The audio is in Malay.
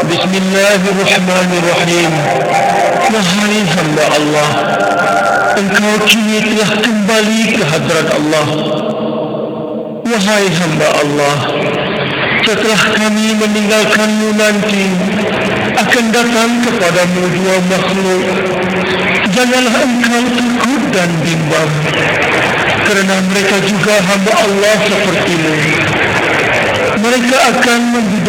Bismillahirrahmanirrahim. Wahai hamba Allah, engkau kini telah kembali ke hadrat Allah. Wahai hamba Allah, setelah kami meninggalkanmu nanti, akan datang kepadamu dua makhluk. Janganlah engkau takut dan bimbang, kerana mereka juga hamba Allah sepertimu. Mereka akan